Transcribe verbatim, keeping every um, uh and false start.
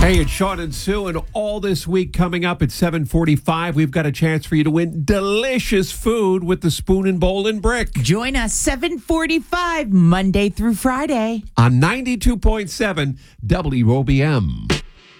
Hey, it's Sean and Sue, and all this week coming up at seven forty-five, we've got a chance for you to win delicious food with the Spoon and Bowl and Brick Join us seven forty-five Monday through Friday. on ninety-two point seven W O B M.